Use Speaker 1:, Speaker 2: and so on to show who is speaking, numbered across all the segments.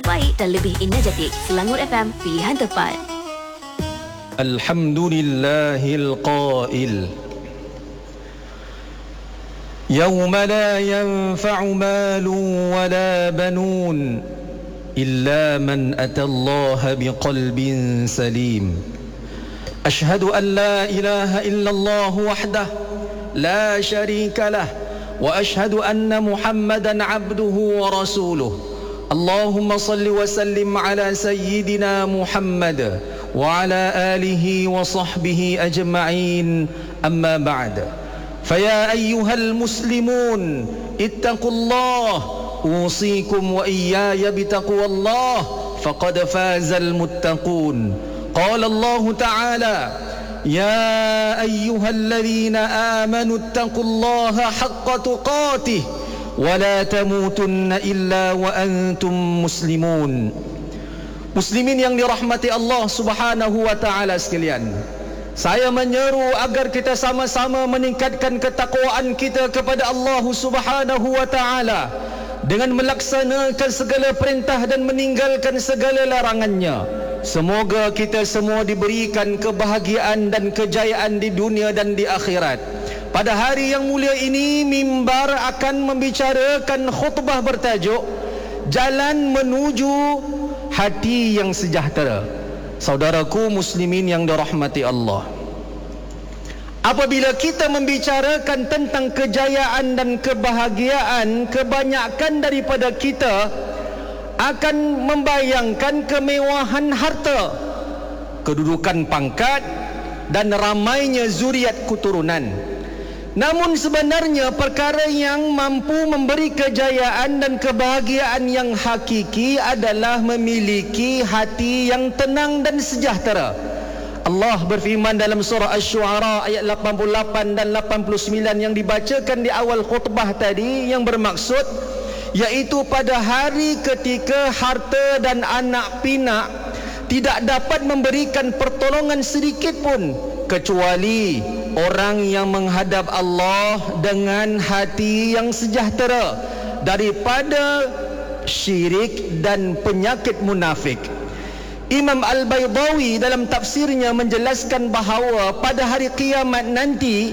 Speaker 1: terbaik dan lebih energetik. Selangor FM, pilihan tepat.
Speaker 2: Alhamdulillahil qail Yawma la yanfa'u malun wa la banun illa man atallaha biqalbin salim. Ashhadu an la ilaha illallah wahdah la sharika lah wa ashhadu anna Muhammadan abduhu wa rasuluh. Allahumma salli wa sallim ala sayyidina Muhammad wa ala alihi wa sahbihi ajma'in. Amma ba'd. Faya ayyuhal muslimun ittaqullah usikum wa iyaya bitaqwallah faqad fazal muttaqun. Qala Allah ta'ala ya ayyuhalladzina amanu ittaqullaha haqqa tuqatih wa la tamutunna illa wa antum muslimun. Muslimin yang dirahmati Allah Subhanahu wa taala sekalian, saya menyeru agar kita sama-sama meningkatkan ketakwaan kita kepada Allah Subhanahu wa taala dengan melaksanakan segala perintah dan meninggalkan segala larangannya. Semoga kita semua diberikan kebahagiaan dan kejayaan di dunia dan di akhirat. Pada hari yang mulia ini, mimbar akan membicarakan khutbah bertajuk Jalan Menuju Hati yang Sejahtera. Saudaraku muslimin yang dirahmati Allah, apabila kita membicarakan tentang kejayaan dan kebahagiaan, kebanyakan daripada kita akan membayangkan kemewahan harta, kedudukan pangkat dan ramainya zuriat keturunan. Namun sebenarnya perkara yang mampu memberi kejayaan dan kebahagiaan yang hakiki adalah memiliki hati yang tenang dan sejahtera. Allah berfirman dalam surah Asy-Syu'ara ayat 88 dan 89 yang dibacakan di awal khutbah tadi, yang bermaksud yaitu pada hari ketika harta dan anak pinak tidak dapat memberikan pertolongan sedikit pun kecuali orang yang menghadap Allah dengan hati yang sejahtera daripada syirik dan penyakit munafik. Imam Al-Baydawi dalam tafsirnya menjelaskan bahawa pada hari kiamat nanti,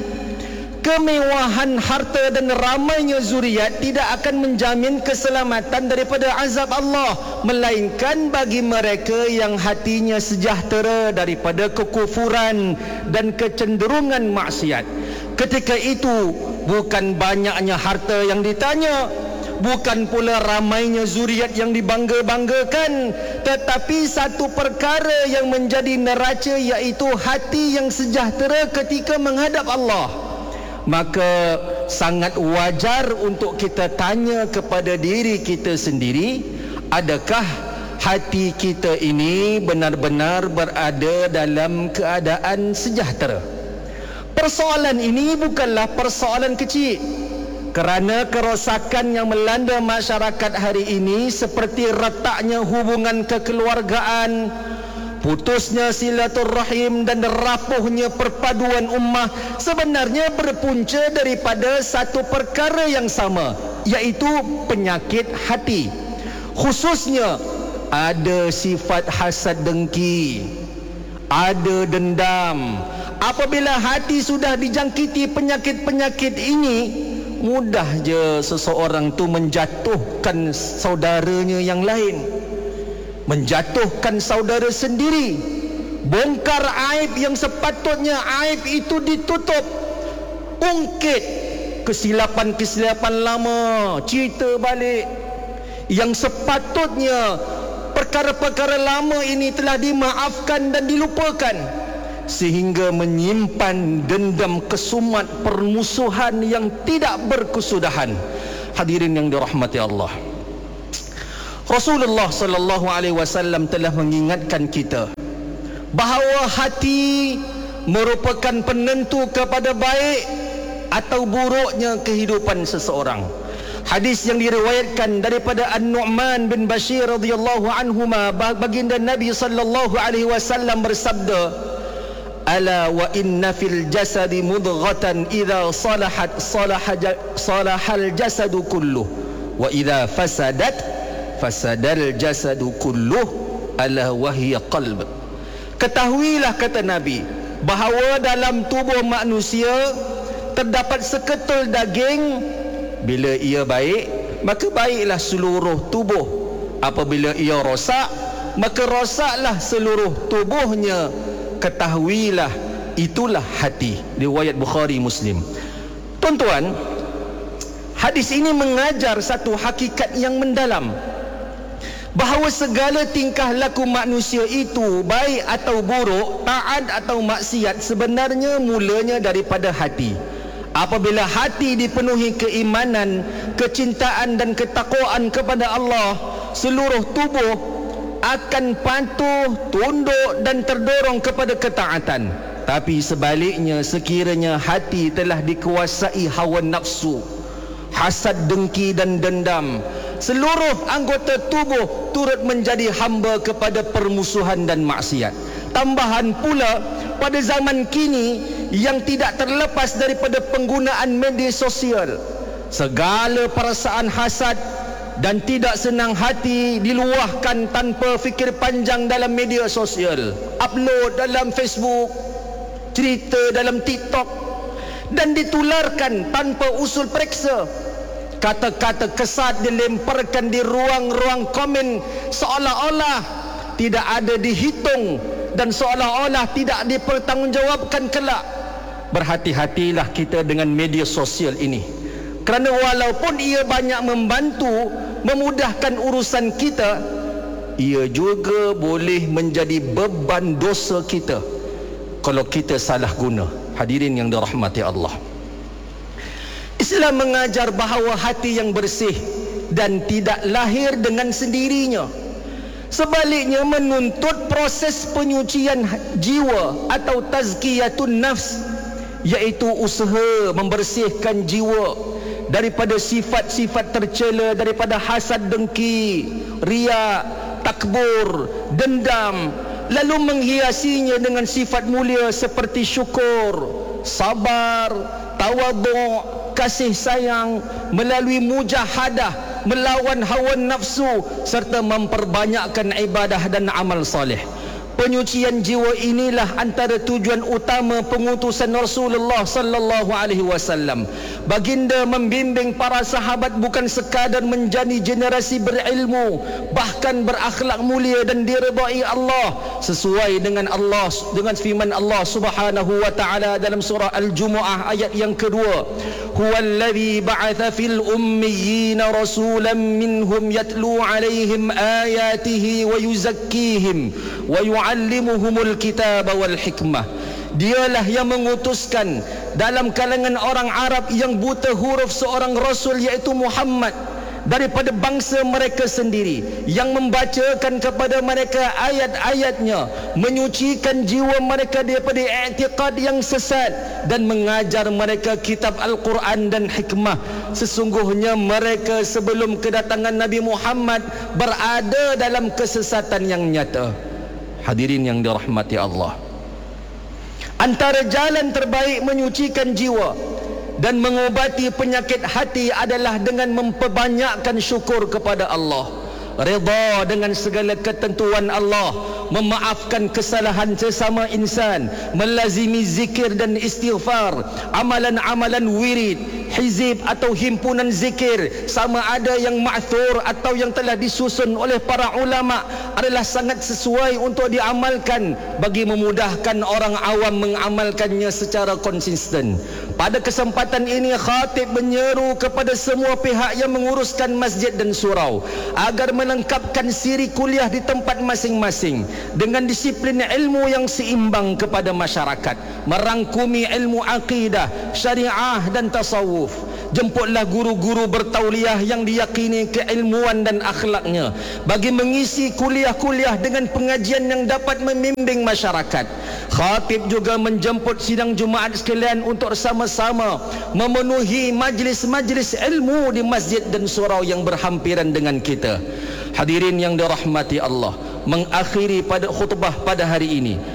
Speaker 2: kemewahan harta dan ramainya zuriat tidak akan menjamin keselamatan daripada azab Allah, melainkan bagi mereka yang hatinya sejahtera daripada kekufuran dan kecenderungan maksiat. Ketika itu bukan banyaknya harta yang ditanya, bukan pula ramainya zuriat yang dibangga-banggakan, tetapi satu perkara yang menjadi neraca, yaitu hati yang sejahtera ketika menghadap Allah. Maka sangat wajar untuk kita tanya kepada diri kita sendiri, adakah hati kita ini benar-benar berada dalam keadaan sejahtera? Persoalan ini bukanlah persoalan kecil, kerana kerosakan yang melanda masyarakat hari ini seperti retaknya hubungan kekeluargaan, putusnya silaturrahim dan rapuhnya perpaduan ummah sebenarnya berpunca daripada satu perkara yang sama, yaitu penyakit hati. Khususnya ada sifat hasad dengki, ada dendam. Apabila hati sudah dijangkiti penyakit-penyakit ini, mudah je seseorang tu menjatuhkan saudaranya yang lain, menjatuhkan saudara sendiri, bongkar aib yang sepatutnya aib itu ditutup, ungkit kesilapan-kesilapan lama, cerita balik yang sepatutnya perkara-perkara lama ini telah dimaafkan dan dilupakan, sehingga menyimpan dendam kesumat permusuhan yang tidak berkesudahan. Hadirin yang dirahmati Allah, Rasulullah sallallahu alaihi wasallam telah mengingatkan kita bahawa hati merupakan penentu kepada baik atau buruknya kehidupan seseorang. Hadis yang diriwayatkan daripada An-Nu'man bin Bashir radhiyallahu anhuma, baginda Nabi sallallahu alaihi wasallam bersabda, ala wa inna fil jasadi mudghatan idza salahat salahal jasadu kulluh wa idza fasadat fasadal jasadu kulluh ala wahya qalb. Ketahuilah, kata Nabi, bahawa dalam tubuh manusia terdapat seketul daging. Bila ia baik, maka baiklah seluruh tubuh. Apabila ia rosak, maka rosaklah seluruh tubuhnya. Ketahuilah, itulah hati. Riwayat Bukhari Muslim. Tuan-tuan, hadis ini mengajar satu hakikat yang mendalam, bahawa segala tingkah laku manusia itu, baik atau buruk, taat atau maksiat, sebenarnya mulanya daripada hati. Apabila hati dipenuhi keimanan, kecintaan dan ketakwaan kepada Allah, seluruh tubuh akan patuh, tunduk dan terdorong kepada ketaatan. Tapi sebaliknya, sekiranya hati telah dikuasai hawa nafsu, hasad, dengki dan dendam, seluruh anggota tubuh turut menjadi hamba kepada permusuhan dan maksiat. Tambahan pula, pada zaman kini yang tidak terlepas daripada penggunaan media sosial, segala perasaan hasad dan tidak senang hati diluahkan tanpa fikir panjang dalam media sosial. Upload dalam Facebook, cerita dalam TikTok, dan ditularkan tanpa usul periksa. Kata-kata kesat dilemparkan di ruang-ruang komen, seolah-olah tidak ada dihitung dan seolah-olah tidak dipertanggungjawabkan kelak. Berhati-hatilah kita dengan media sosial ini, kerana walaupun ia banyak membantu, memudahkan urusan kita, ia juga boleh menjadi beban dosa kita kalau kita salah guna. Hadirin yang dirahmati Allah, Islam mengajar bahawa hati yang bersih dan tidak lahir dengan sendirinya. Sebaliknya, menuntut proses penyucian jiwa atau tazkiyatun nafs, iaitu usaha membersihkan jiwa daripada sifat-sifat tercela, daripada hasad, dengki, riya, takbur, dendam, lalu menghiasinya dengan sifat mulia seperti syukur, sabar, tawadhu', kasih sayang, melalui mujahadah melawan hawa nafsu, serta memperbanyakkan ibadah dan amal soleh. Penyucian jiwa inilah antara tujuan utama pengutusan Rasulullah sallallahu alaihi wasallam. Baginda membimbing para sahabat bukan sekadar menjadi generasi berilmu, bahkan berakhlak mulia dan diredai Allah, sesuai dengan firman Allah Subhanahu wa taala dalam surah Al-Jumu'ah ayat yang kedua. Huwallazi ba'atha fil ummiyina rasulan minhum yatlu 'alaihim ayatihi wa yuzakkihim wa yu'allimuhumul kitaba wal hikmah. Dialah yang mengutuskan dalam kalangan orang Arab yang buta huruf seorang rasul, iaitu Muhammad, daripada bangsa mereka sendiri, yang membacakan kepada mereka ayat-ayatnya, menyucikan jiwa mereka daripada i'tiqad yang sesat, dan mengajar mereka kitab Al-Quran dan hikmah. Sesungguhnya mereka sebelum kedatangan Nabi Muhammad berada dalam kesesatan yang nyata. Hadirin yang dirahmati Allah, antara jalan terbaik menyucikan jiwa dan mengobati penyakit hati adalah dengan memperbanyakkan syukur kepada Allah, redha dengan segala ketentuan Allah, memaafkan kesalahan sesama insan, melazimi zikir dan istighfar, amalan-amalan wirid, hizib atau himpunan zikir, sama ada yang ma'thur atau yang telah disusun oleh para ulama, adalah sangat sesuai untuk diamalkan bagi memudahkan orang awam mengamalkannya secara konsisten. Pada kesempatan ini, khatib menyeru kepada semua pihak yang menguruskan masjid dan surau agar melengkapkan siri kuliah di tempat masing-masing dengan disiplin ilmu yang seimbang kepada masyarakat, merangkumi ilmu akidah, syariah dan tasawuf. Jemputlah guru-guru bertauliah yang diyakini keilmuan dan akhlaknya bagi mengisi kuliah-kuliah dengan pengajian yang dapat membimbing masyarakat. Khatib juga menjemput sidang Jumaat sekalian untuk sama-sama memenuhi majlis-majlis ilmu di masjid dan surau yang berhampiran dengan kita. Hadirin yang dirahmati Allah, mengakhiri pada khutbah pada hari ini,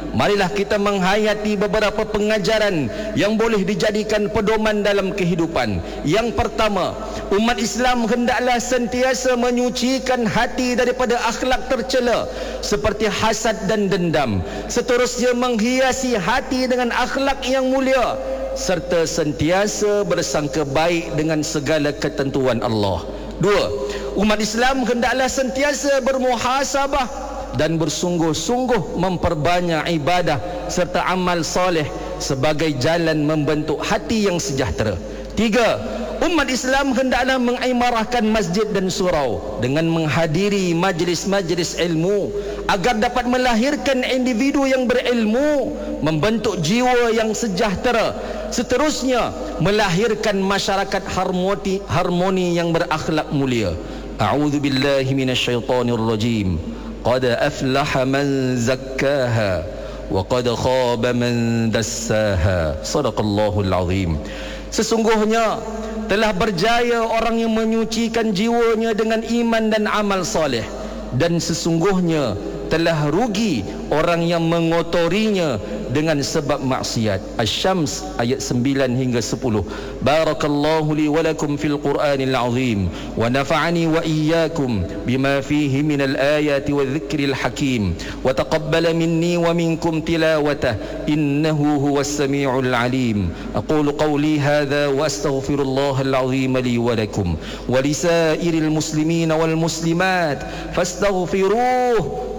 Speaker 2: marilah kita menghayati beberapa pengajaran yang boleh dijadikan pedoman dalam kehidupan. Yang pertama, umat Islam hendaklah sentiasa menyucikan hati daripada akhlak tercela seperti hasad dan dendam. Seterusnya, menghiasi hati dengan akhlak yang mulia serta sentiasa bersangka baik dengan segala ketentuan Allah. 2. Umat Islam hendaklah sentiasa bermuhasabah dan bersungguh-sungguh memperbanyak ibadah serta amal soleh sebagai jalan membentuk hati yang sejahtera. 3. Umat Islam hendaklah mengimarahkan masjid dan surau dengan menghadiri majlis-majlis ilmu agar dapat melahirkan individu yang berilmu, membentuk jiwa yang sejahtera. Seterusnya, melahirkan masyarakat harmoni yang berakhlak mulia. A'udzu billahi minasyaitonir rajim. Qad aflaha man zakkaha wa qad khaba man dassaha. Shadaqallahul azim. Sesungguhnya telah berjaya orang yang menyucikan jiwanya dengan iman dan amal soleh, dan sesungguhnya telah rugi orang yang mengotorinya dengan sebab maksiat. Asy-Syams ayat 9 hingga 10. Barakallahu li wa lakum fil Qur'anil azim wa nafa'ani wa iyyakum bima fihi minal ayati wadh-dhikril hakim wa taqabbala minni wa minkum tilawatah innahu huwas samiul alim. Aqulu qawli hadha wa astaghfirullahal azim li wa lakum wa lisairil muslimina wal muslimat fastaghfiruhu